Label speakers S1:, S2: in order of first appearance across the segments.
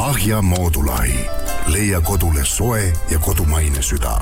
S1: Ahja Moodulahi. Leia kodule soe ja kodumaine süda.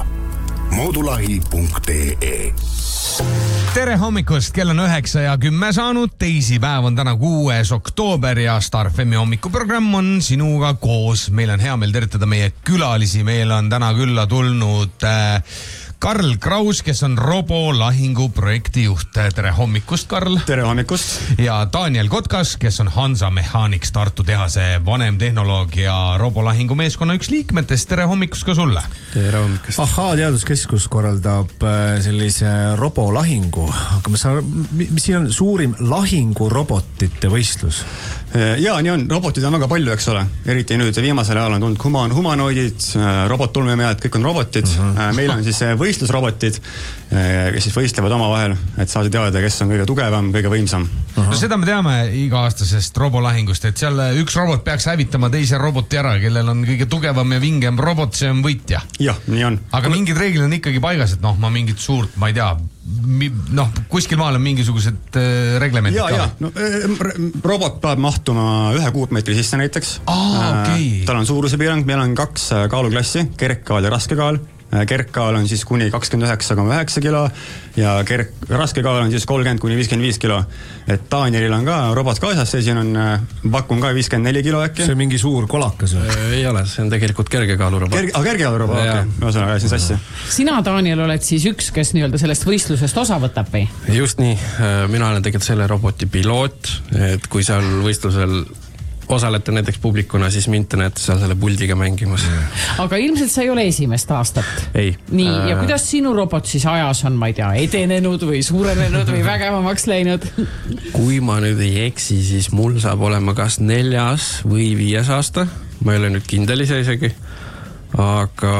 S1: Moodulahi.ee.
S2: Tere hommikust, kell on 9:10 saanud, teisipäev on täna 6. oktoober ja Star FM hommikuprogramm on sinuga koos. Meil on hea meel tervitada meie külalisi, meil on täna külla tulnud Karl Kraus, kes on Robolahingu projekti juht. Tere hommikust, Karl.
S3: Tere hommikust.
S2: Ja Daniel Kotkas, kes on Hansa Mechanics Tartu tehase vanem tehnoloog ja Robolahingu meeskonna üks liikmetest. Tere hommikust ka sulle.
S3: Tere hommikust.
S4: Ahaa, teaduskeskus korraldab sellise robolahingu. Aga siin on suurim lahingurobotite võistlus.
S3: Jaa, nii on. Robotid on väga palju, eks ole. Eriti nüüd viimasel ajal on tulnud humanoidid, robot-tulmemehad, kõik on robotid. Meil on siis võistlusrobotid, kes siis võistlevad omavahel, et saada teada, kes on kõige tugevam, kõige võimsam.
S2: No seda me teame iga-aastasest robolahingust, et seal üks robot peaks hävitama teise roboti ära, kellel on kõige tugevam ja vingem robot, see on võitja.
S3: Jah, nii on.
S2: Aga mingid reeglid on ikkagi paigas, et ma mingit suurt, ma ei tea, kuskil maal on mingisugused reglemendid
S3: ka. No, robot peab mahtuma 1 kuupmeetri sisse näiteks.
S2: Okay.
S3: Tal on suuruse piirang, meil on 2 kaaluklassi, kergkaal ja raskekaal. Kergkaal on siis kuni 29,9 kilo ja raskekaal on siis 30-55 kilo. Et Danielil on ka robot kaasas, see siin on, pakun ka 54 kilo äkki.
S4: See on mingi suur kolakas.
S5: Ei ole, see on tegelikult kergekaalu robot.
S3: Kergekaalu robot, okei. Ühesõnaga, ajasin sassi.
S6: Sina, Daniel, oled siis üks, kes nii-öelda sellest võistlusest osa võtab või?
S5: Just nii, mina olen tegelikult selle roboti piloot, et kui seal võistlusel osalete näiteks publikuna, siis mind te näete seal selle puldiga mängimas.
S6: Aga ilmselt sa ei ole esimest aastat.
S5: Ei.
S6: Nii, ja kuidas sinu robot siis ajas on, ma ei tea, edenenud või suurenenud või vägevamaks läinud?
S5: Kui ma nüüd ei eksi, siis mul saab olema kas 4. või 5. aasta. Ma ei ole nüüd kindel ise isegi. Aga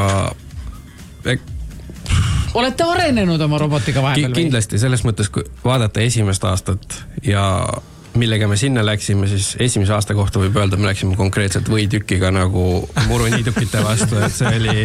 S6: olete arenenud oma robotiga vahepeal või?
S5: Kindlasti, selles mõttes, kui vaadata esimest aastat ja millega me sinna läksime, siis esimese aasta kohta võib öelda, me läksime konkreetselt võitükiga nagu muruniidukite vastu, et see oli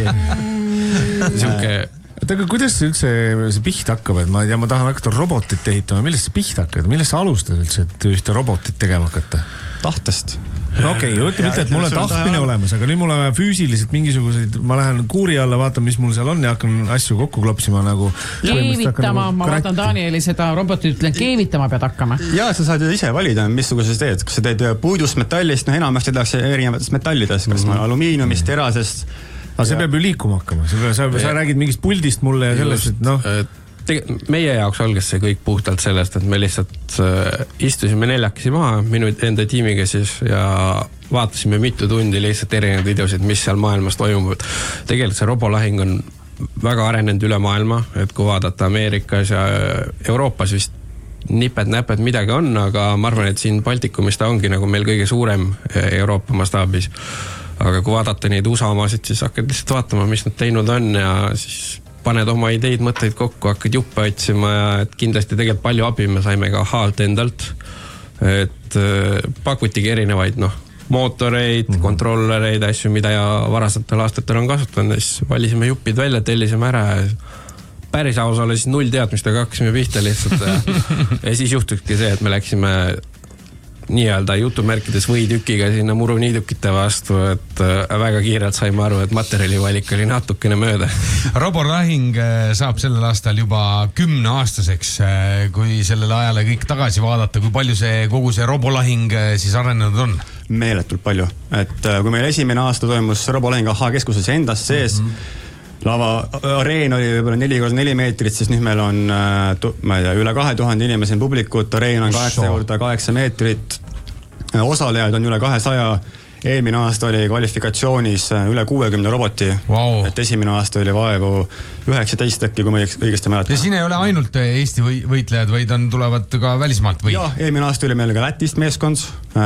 S5: siuke.
S4: Aga kuidas see üldse see pihta hakkab, et ma tahan hakata robotit ehitama, millest see pihta hakkab, millest sa alustad üldse, et ühte robotit tegema hakata?
S3: Tahtest.
S4: Okei, ütleme, et mul on tahtmine olemas, aga nüüd mul on füüsiliselt mingisuguseid, ma lähen kuuri alla, vaatan, mis mul seal on ja hakkan asju kokku klopsima nagu.
S6: Keevitama, ma vaatan Danieli seda robotit, ütlen, keevitama pead hakkama.
S3: Jaa, sa saad ju ise valida, missugusest teed. Kas sa teed puidust, metallist, enamasti tehakse erinevatest metallidest, kas alumiiniumist, terasest.
S4: Aga see peab ju liikuma hakkama. Sa räägid mingist puldist mulle ja sellest, et
S5: meie jaoks algas see kõik puhtalt sellest, et me lihtsalt istusime 4 maha minu enda tiimiga siis ja vaatasime mitu tundi lihtsalt erinevaid videosid, mis seal maailmas toimub. Tegelikult see robolahing on väga arenenud üle maailma, et kui vaadata Ameerikas ja Euroopas vist niped-näped midagi on, aga ma arvan, et siin Baltikumis ta ongi nagu meil kõige suurem Euroopa mastaabis. Aga kui vaadata neid USA omasid, siis hakkad lihtsalt vaatama, mis nad teinud on ja siis paned oma ideid, mõtteid kokku, hakkad juppe otsima ja et kindlasti tegelikult palju abi me saime ka Haalt endalt, et pakutigi erinevaid mootoreid, kontrollereid, asju, mida ja varasetel aastatel on kasutanud, siis valisime juppid välja, tellisime ära ja päris aus ole siis 0 teadmistega hakkasime pihta lihtsalt ja siis juhtuski see, et me läksime nii-öelda jutumärkides võitükiga sinna muruniidukite vastu, et väga kiirelt saime aru, et materjalivalik oli natukene mööda.
S2: Robolahing saab sellel aastal juba 10-aastaseks, kui sellele ajale kõik tagasi vaadata, kui palju see kogu see robolahing siis arenenud on?
S3: Meeletult palju, et kui meil esimene aasta toimus robolahing AHA keskuses endas sees, lava areen oli võib-olla 4x4 meetrit, siis nüüd meil on ma ei tea, üle 2000 inimesel publikut, areen on 8x8 meetrit, osalejaid on üle 200, eelmine aasta oli kvalifikatsioonis üle 60 roboti, et esimene aasta oli vaevu 19 äkki, kui ma õigesti mäletan.
S2: Ja siin ei ole ainult Eesti võitlejad, vaid tulevad ka välismaalt või?
S3: Jah, eelmine aasta oli meil ka Lätist meeskond,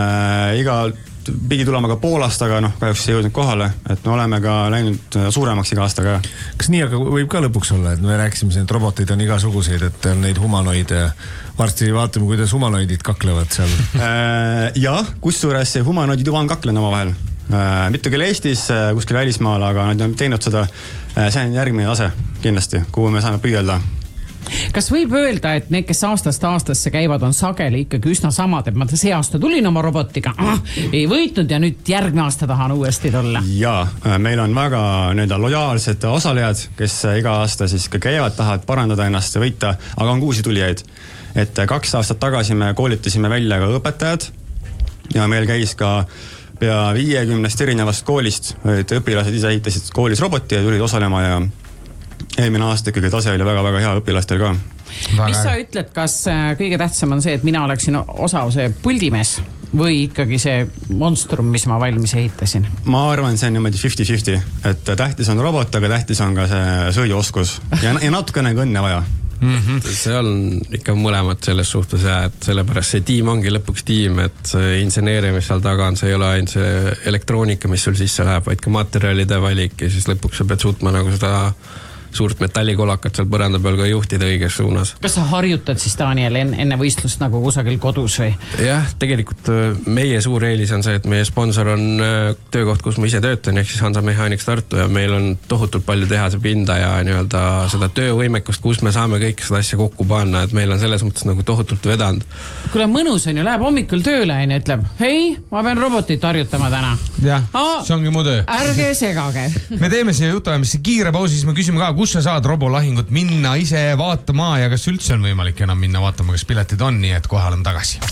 S3: pidi tulema ka Poolast, aga kahjuks ei jõudnud kohale, et me oleme ka läinud suuremaks iga aastaga.
S4: Kas nii aga võib ka lõpuks olla, et me rääkisime siin, et roboteid on igasuguseid, et on neid humanoide, varsti vaatame, kuidas humanoidid kaklevad seal.
S3: Jah, kusjuures humanoidid juba on kaklenud oma vahel. Mitte küll Eestis, kuskil välismaal, aga nad on teinud seda, see on järgmine tase kindlasti, kuhu me saame püüelda.
S6: Kas võib öelda, et need, kes aastast aastasse käivad, on sageli ikkagi üsna samad, et ma see aasta tulin oma robotiga, ei võitnud ja nüüd järgmine aasta tahan uuesti tulla?
S3: Jaa, meil on väga lojaalsed osalejad, kes iga aasta siis ka käivad, tahavad parandada ennast ja võita, aga on uusi tulijaid. Et 2 aastat tagasi me koolitasime välja ka õpetajad ja meil käis ka pea 50 erinevast koolist, et õpilased ise ehitasid koolis roboti ja tulid osalema ja eelmine aasta ikkagi tase oli väga-väga hea õpilastel ka.
S6: Mis sa ütled, kas kõige tähtsam on see, et mina oleksin osa see puldimees või ikkagi see monstrum, mis ma valmis ehitasin? Ma
S3: arvan, see on niimoodi 50-50, et tähtis on robot, aga tähtis on ka see sõiduoskus ja natukene õnne vaja.
S5: See on ikka mõlemad selles suhtes ja et sellepärast see tiim ongi lõpuks tiim, et see inseneeria, mis seal taga on, see ei ole ainult see elektroonika, mis sul sisse läheb, vaid ka materjalide valik ja siis lõpuks sa pead suutma nagu seda suurt metallikolakat seal põranda peal ka juhtida õiges suunas. Kas sa harjutad siis, Daniel, enne võistlust nagu kusagil kodus või? Jah, tegelikult meie suur eelis on see, et meie sponsor on töökoht, kus ma ise töötan, ehk siis Hansa Mechanics Tartu ja meil on tohutult palju tehase pinda ja nii-öelda seda töövõimekust, kus me saame kõik seda asja kokku panna, et meil on selles mõttes nagu tohutult vedanud. Kuule, mõnus on ju, läheb hommikul tööle ja ütleb, hei, ma pean robotit harjutama täna.
S2: Jah, see ongi mu töö.
S6: Ärge segage.
S2: Me teeme siia jutuajamisse kiire pausi, siis me küsime ka, kus sa saad robolahingut minna ise vaatama ja kas üldse on võimalik enam minna vaatama, kas piletid on, nii et kohal on tagasi.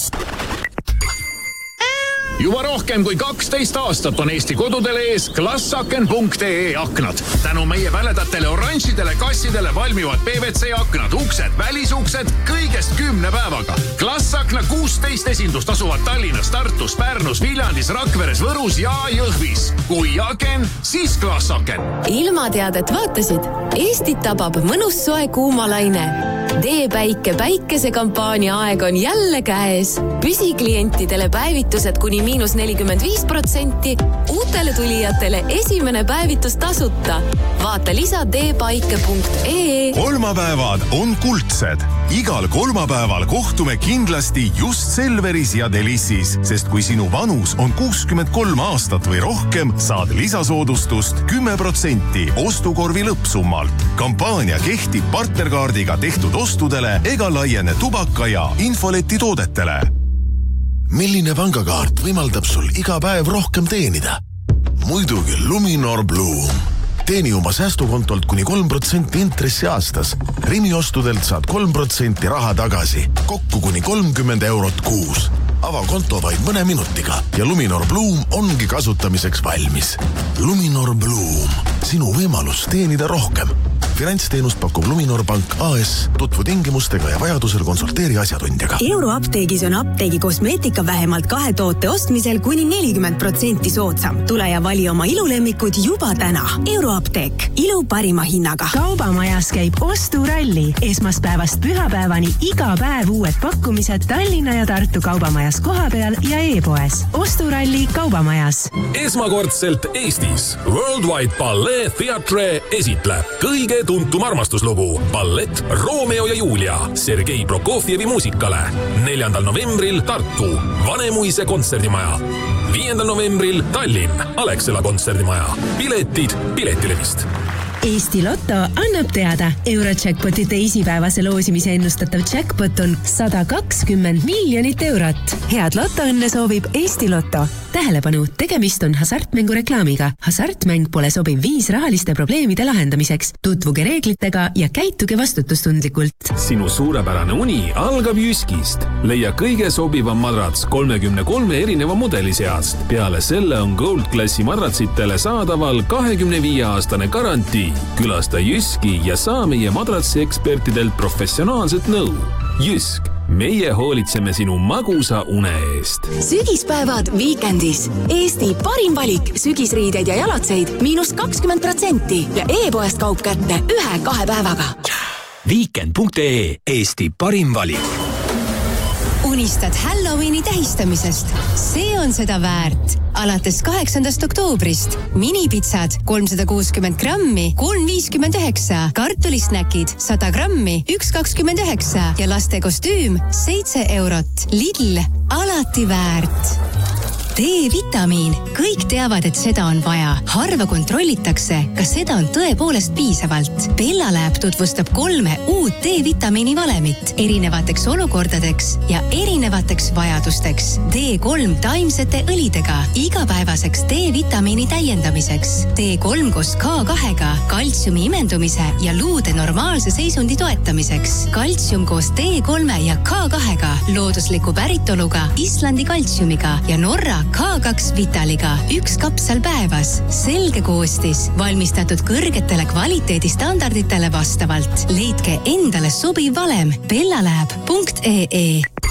S7: Juba rohkem kui 12 aastat on Eesti kodudele ees klassaken.ee aknad. Tänu meie väledatele oranžidele kassidele valmivad PVC aknad, uksed, välisuksed kõigest 10 päevaga. Klassakna 16 esindust asuvad Tallinnas, Tartus, Pärnus, Viljandis, Rakveres, Võrus ja Jõhvis. Kui aken, siis klassaken.
S8: Ilmateadet vaatasid? Eestit tabab mõnus soe kuumalaine. D-päike päikesekampaania aeg on jälle käes. Püsiklientidele päevitused kuni -45%, uutele tulijatele esimene päevitus tasuta. Vaata lisa dpaike.ee.
S9: Kolmapäevad on kuldsed. Igal kolmapäeval kohtume kindlasti just Selveris ja Delissis, sest kui sinu vanus on 63 aastat või rohkem, saad lisasoodustust 10% ostukorvi lõppsummalt. Kampaania kehtib partnerkaardiga tehtud ostudele ega laiene tubaka ja infoleti toodetele.
S10: Milline pangakaart võimaldab sul iga päev rohkem teenida? Muidugi Luminor Bloom. Teeni oma säästukontolt kuni 3% intressi aastas. Rimi-ostudelt saad 3% raha tagasi. Kokku kuni 30 eurot kuus. Ava konto vaid mõne minutiga ja Luminor Bloom ongi kasutamiseks valmis. Luminor Bloom. Sinu võimalus teenida rohkem. Finantsteenust pakub Luminor Pank AS. Tutvu tingimustega ja vajadusel konsulteeri asjatundjaga.
S11: Euroapteegis on apteegi kosmeetika vähemalt 2 toote ostmisel kuni 40% soodsam. Tule ja vali oma ilulemmikud juba täna. Euroapteek. Ilu parima hinnaga.
S12: Kaubamajas käib osturalli. Esmaspäevast pühapäevani iga päev uued pakkumised Tallinna ja Tartu kaubamajas kohapeal ja e-poes. Osturalli kaubamajas.
S13: Esmakordselt Eestis Worldwide Ballet Theatre esitleb kõige tuntum armastuslugu ballett Romeo ja Julia Sergei Prokofjevi muusikale 4. novembril Tartu Vanemuise kontserdimaja, 5. novembril Tallinn Alexela kontserdimaja. Piletid Piletilevist.
S12: Eesti Lotto annab teada. Eurojackpoti teisipäevase loosimise ennustatav jackpot on 120 miljonit eurot. Head lotoõnne soovib Eesti Lotto. Tähelepanu, tegemist on hasartmängu reklaamiga. Hasartmäng pole sobiv viis rahaliste probleemide lahendamiseks. Tutvuge reeglitega ja käituge vastutustundlikult.
S13: Sinu suurepärane uni algab Jyskist. Leia kõige sobivam madrats 33 erineva mudeli seast. Peale selle on Gold Classi madratsitele saadaval 25-aastane garantii. Külasta Jyski ja saa meie madratsi ekspertidelt professionaalset nõu. Jysk. Meie hoolitseme sinu magusa une eest.
S8: Sügispäevad Weekendis. Eesti parim valik sügisriideid ja jalatseid -20% ja e-poest kaup kätte 1-2 päevaga.
S14: Weekend.ee. Eesti parim valik.
S8: Unistad Halloweeni tähistamisest? See on seda väärt. Alates 8. oktoobrist minipitsad 360 grammi 3,59, kartulisnäkid 100 grammi 1,29 ja laste kostüüm 7 eurot. Lidl, alati väärt.
S15: D-vitamiin. Kõik teavad, et seda on vaja. Harva kontrollitakse, kas seda on tõepoolest piisavalt. Bellalab tutvustab 3 uut D-vitamiini valemit erinevateks olukordadeks ja erinevateks vajadusteks. D3 taimsete õlidega igapäevaseks D-vitamiini täiendamiseks. D3 koos K2-ga kaltsiumi imendumise ja luude normaalse seisundi toetamiseks. Kaltsium koos D3 ja K2-ga loodusliku päritoluga Islandi kaltsiumiga ja Norra K2 Vitaliga 1 kapsel päevas. Selge koostis, valmistatud kõrgetele kvaliteedistandarditele vastavalt. Leidke endale sobiv valem bellalab.ee.